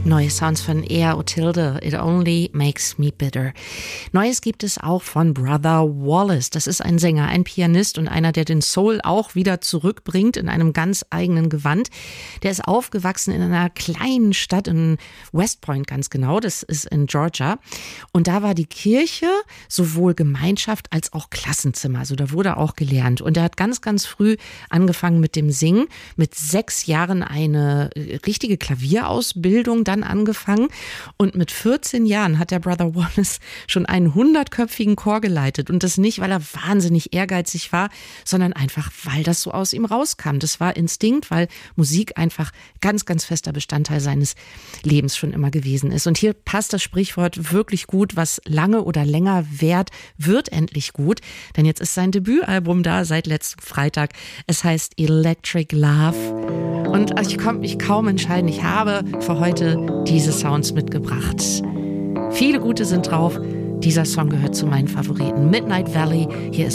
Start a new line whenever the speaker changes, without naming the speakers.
Neue Sounds von Air Otilde, It Only Makes Me Bitter. Neues gibt es auch von Brother Wallace. Das ist ein Sänger, ein Pianist und einer, der den Soul auch wieder zurückbringt in einem ganz eigenen Gewand. Der ist aufgewachsen in einer kleinen Stadt in West Point, ganz genau. Das ist in Georgia. Und da war die Kirche sowohl Gemeinschaft als auch Klassenzimmer. Also da wurde auch gelernt. Und er hat ganz, ganz früh angefangen mit dem Singen. Mit 6 Jahren eine richtige Klavierausbildung dann angefangen und mit 14 Jahren hat der Brother Wallace schon einen 100-köpfigen Chor geleitet und das nicht, weil er wahnsinnig ehrgeizig war, sondern einfach, weil das so aus ihm rauskam. Das war Instinkt, weil Musik einfach ganz, ganz fester Bestandteil seines Lebens schon immer gewesen ist. Und hier passt das Sprichwort wirklich gut, was lange oder länger währt, wird endlich gut, denn jetzt ist sein Debütalbum da seit letztem Freitag. Es heißt Electric Love. Und ich konnte mich kaum entscheiden. Ich habe für heute diese Sounds mitgebracht. Viele gute sind drauf. Dieser Song gehört zu meinen Favoriten. Midnight Valley. Hier ist